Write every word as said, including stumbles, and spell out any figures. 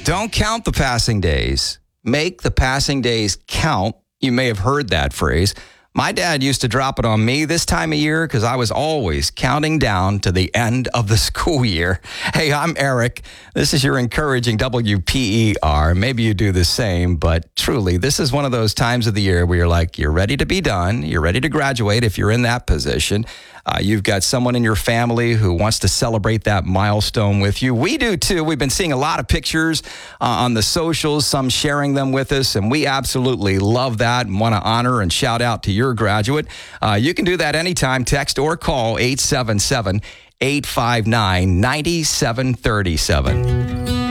Don't count the passing days. Make the passing days count. You may have heard that phrase. My dad used to drop it on me this time of year because I was always counting down to the end of the school year. Hey, I'm Eric. This is your encouraging W P E R. Maybe you do the same, but truly, this is one of those times of the year where you're like, you're ready to be done. You're ready to graduate if you're in that position. Uh, you've got someone in your family who wants to celebrate that milestone with you. We do too. We've been seeing a lot of pictures uh, on the socials, some sharing them with us, and we absolutely love that and want to honor and shout out to your graduate. Uh, you can do that anytime. Text or call eight seven seven, eight five nine, nine seven three seven.